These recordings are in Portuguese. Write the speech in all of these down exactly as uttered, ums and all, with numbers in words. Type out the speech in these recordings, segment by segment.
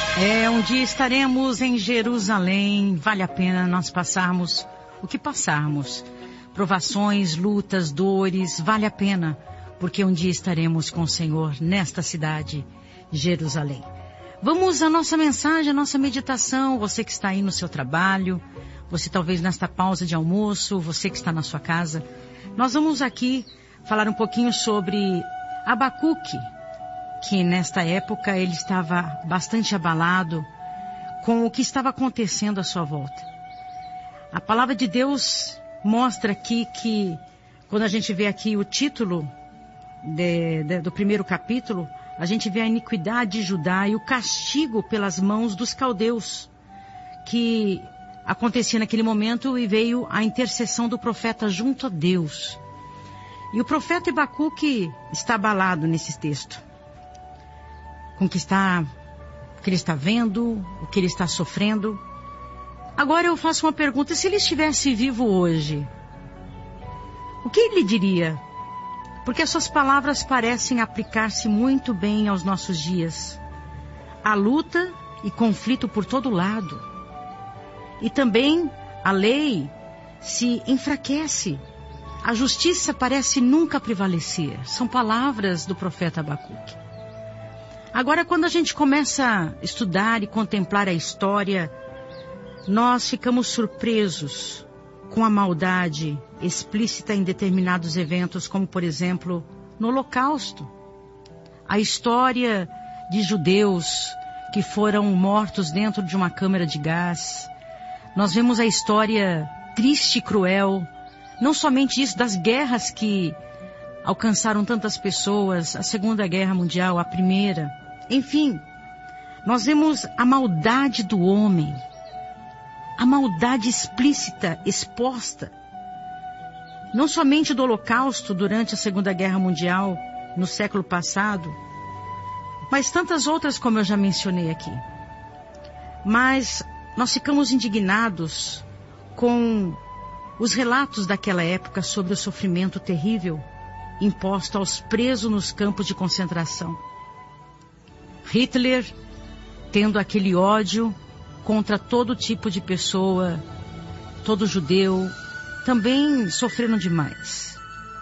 É, um dia estaremos em Jerusalém. Vale a pena nós passarmos o que passarmos. Provações, lutas, dores, vale a pena. Porque um dia estaremos com o Senhor nesta cidade, Jerusalém. Vamos à nossa mensagem, à nossa meditação. Você que está aí no seu trabalho, você talvez nesta pausa de almoço, você que está na sua casa. Nós vamos aqui falar um pouquinho sobre Abacuque, que nesta época ele estava bastante abalado com o que estava acontecendo à sua volta. A palavra de Deus mostra aqui que, quando a gente vê aqui o título de, de, do primeiro capítulo, a gente vê a iniquidade de Judá e o castigo pelas mãos dos caldeus, que acontecia naquele momento, e veio a intercessão do profeta junto a Deus. E o profeta Abacuque está abalado nesse texto, com o que, está, o que ele está vendo, o que ele está sofrendo. Agora eu faço uma pergunta: se ele estivesse vivo hoje, o que ele diria? Porque as suas palavras parecem aplicar-se muito bem aos nossos dias. Há luta e conflito por todo lado. E também a lei se enfraquece. A justiça parece nunca prevalecer. São palavras do profeta Abacuque. Agora, quando a gente começa a estudar e contemplar a história, nós ficamos surpresos com a maldade explícita em determinados eventos, como, por exemplo, no Holocausto. A história de judeus que foram mortos dentro de uma câmara de gás. Nós vemos a história triste e cruel, não somente isso, das guerras que alcançaram tantas pessoas, a Segunda Guerra Mundial, a Primeira. Enfim, nós vemos a maldade do homem, a maldade explícita, exposta, não somente do Holocausto durante a Segunda Guerra Mundial, no século passado, mas tantas outras, como eu já mencionei aqui. Mas nós ficamos indignados com os relatos daquela época sobre o sofrimento terrível imposto aos presos nos campos de concentração. Hitler tendo aquele ódio contra todo tipo de pessoa, todo judeu, também sofreram demais.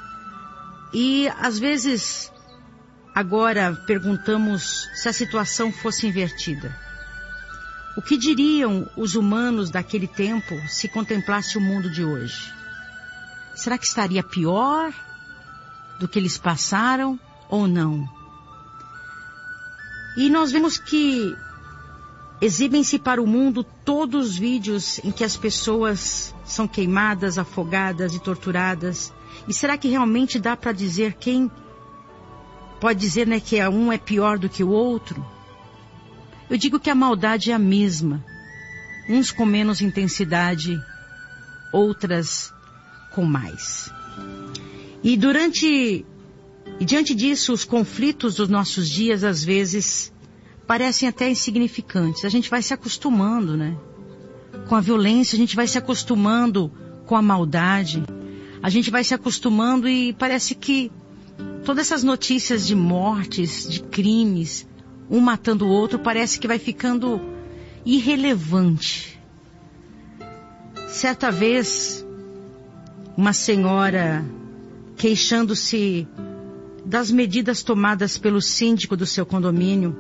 E às vezes, agora perguntamos se a situação fosse invertida. O que diriam os humanos daquele tempo se contemplasse o mundo de hoje? Será que estaria pior do que eles passaram ou não? E nós vemos que exibem-se para o mundo todos os vídeos em que as pessoas são queimadas, afogadas e torturadas. E será que realmente dá para dizer quem pode dizer, né, que um é pior do que o outro? Eu digo que a maldade é a mesma, uns com menos intensidade, outras com mais. E durante e diante disso, os conflitos dos nossos dias às vezes parecem até insignificantes. A gente vai se acostumando, né? Com a violência, a gente vai se acostumando com a maldade. A gente vai se acostumando e parece que todas essas notícias de mortes, de crimes, um matando o outro, parece que vai ficando irrelevante. Certa vez, uma senhora, queixando-se das medidas tomadas pelo síndico do seu condomínio,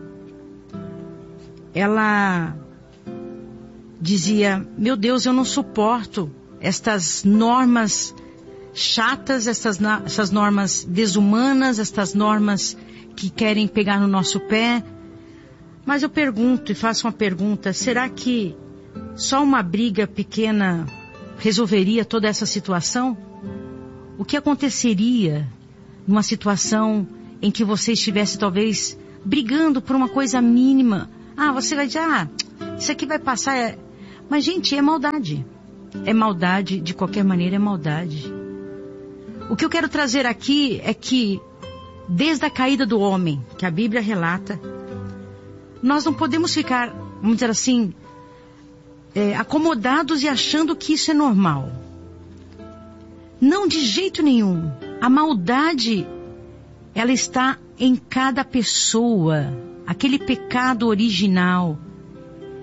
ela dizia: meu Deus, eu não suporto estas normas chatas, estas, essas normas desumanas, estas normas que querem pegar no nosso pé. Mas eu pergunto e faço uma pergunta: será que só uma briga pequena resolveria toda essa situação? O que aconteceria numa situação em que você estivesse talvez brigando por uma coisa mínima? Ah, você vai dizer: ah, isso aqui vai passar. É... Mas, gente, é maldade. É maldade, de qualquer maneira é maldade. O que eu quero trazer aqui é que, desde a caída do homem, que a Bíblia relata, nós não podemos ficar, vamos dizer assim, é, acomodados e achando que isso é normal. Não, de jeito nenhum. A maldade, ela está em cada pessoa. Aquele pecado original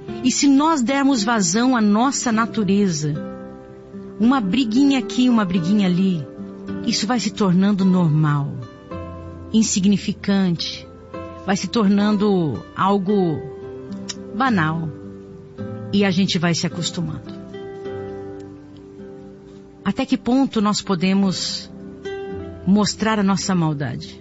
E se nós dermos vazão à nossa natureza, uma briguinha aqui, uma briguinha ali, isso vai se tornando normal, insignificante, vai se tornando algo banal. E a gente vai se acostumando. Até que ponto nós podemos mostrar a nossa maldade?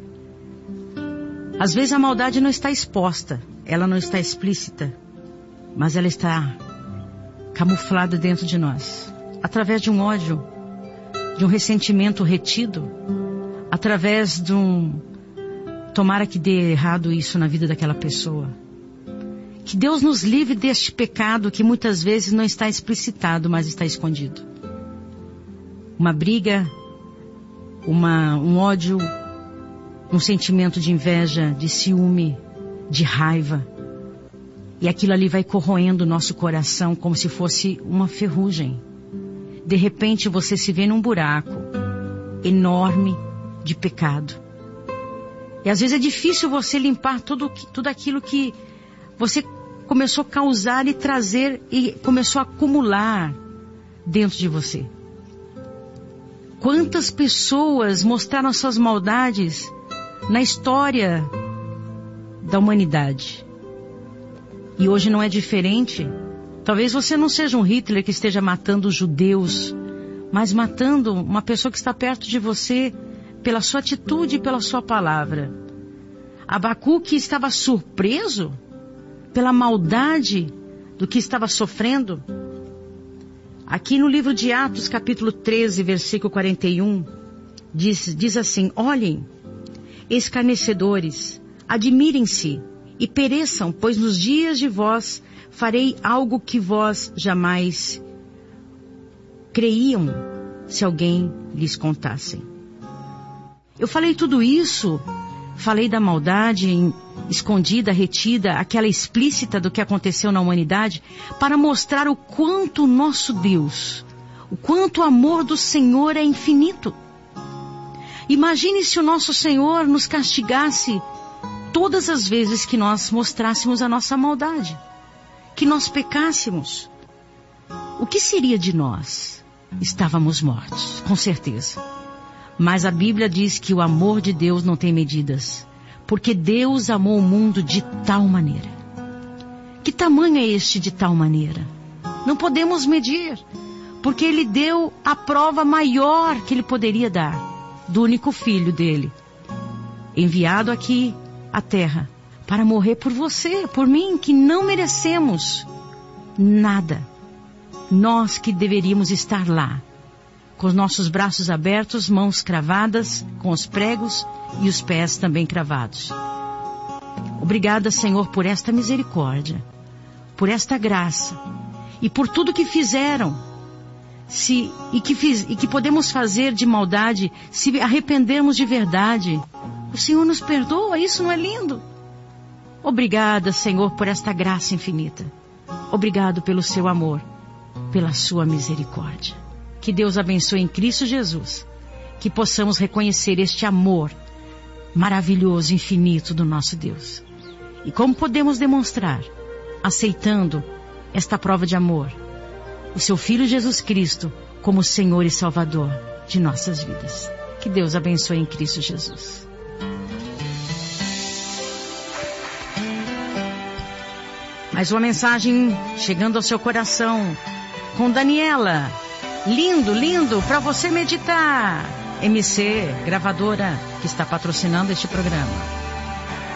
Às vezes a maldade não está exposta, ela não está explícita, mas ela está camuflada dentro de nós, através de um ódio, de um ressentimento retido, através de um tomara que dê errado isso na vida daquela pessoa. Que Deus nos livre deste pecado que muitas vezes não está explicitado, mas está escondido. Uma briga, uma, um ódio, um sentimento de inveja, de ciúme, de raiva. E aquilo ali vai corroendo o nosso coração como se fosse uma ferrugem. De repente você se vê num buraco enorme de pecado. E às vezes é difícil você limpar tudo, tudo aquilo que você começou a causar e trazer e começou a acumular dentro de você. Quantas pessoas mostraram suas maldades na história da humanidade? E hoje não é diferente. Talvez você não seja um Hitler que esteja matando os judeus, mas matando uma pessoa que está perto de você pela sua atitude e pela sua palavra. Abacuque estava surpreso pela maldade do que estava sofrendo. Aqui no livro de Atos, capítulo treze, versículo quarenta e um, diz, diz assim: olhem, escarnecedores, admirem-se e pereçam, pois nos dias de vós farei algo que vós jamais creiam se alguém lhes contasse. Eu falei tudo isso, falei da maldade escondida, retida, aquela explícita do que aconteceu na humanidade, para mostrar o quanto o nosso Deus, o quanto o amor do Senhor é infinito. Imagine se o nosso Senhor nos castigasse todas as vezes que nós mostrássemos a nossa maldade, que nós pecássemos. O que seria de nós? Estávamos mortos, com certeza. Mas a Bíblia diz que o amor de Deus não tem medidas, porque Deus amou o mundo de tal maneira. Que tamanho é este de tal maneira? Não podemos medir, porque Ele deu a prova maior que Ele poderia dar, do único Filho dEle, enviado aqui à terra, para morrer por você, por mim, que não merecemos nada. Nós que deveríamos estar lá, com os nossos braços abertos, mãos cravadas, com os pregos e os pés também cravados. Obrigada, Senhor, por esta misericórdia, por esta graça e por tudo que fizeram se, e, que fiz, e que podemos fazer de maldade se arrependermos de verdade. O Senhor nos perdoa, isso não é lindo? Obrigada, Senhor, por esta graça infinita. Obrigado pelo seu amor, pela sua misericórdia. Que Deus abençoe em Cristo Jesus, que possamos reconhecer este amor maravilhoso, infinito do nosso Deus. E como podemos demonstrar? Aceitando esta prova de amor, o seu Filho Jesus Cristo como Senhor e Salvador de nossas vidas. Que Deus abençoe em Cristo Jesus. Mais uma mensagem chegando ao seu coração com Daniela. Lindo, lindo, para você meditar. M C, gravadora, que está patrocinando este programa.